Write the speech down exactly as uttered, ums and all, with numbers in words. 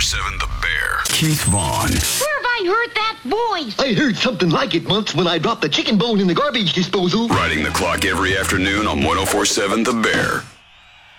seven The Bear. Keith Vaughn. Where have I heard that voice? I heard something like it once when I dropped the chicken bone in the garbage disposal. Riding the clock every afternoon on one oh four seven The Bear.